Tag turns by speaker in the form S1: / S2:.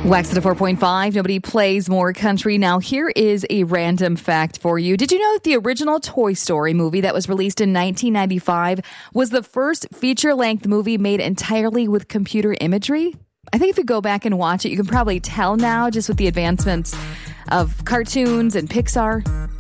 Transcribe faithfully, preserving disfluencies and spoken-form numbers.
S1: Wax at a four point five. Nobody plays more country. Now, here is a random fact for you. Did you know that the original Toy Story movie that was released in nineteen ninety-five was the first feature-length movie made entirely with computer imagery? I think if you go back and watch it, you can probably tell now just with the advancements of cartoons and Pixar.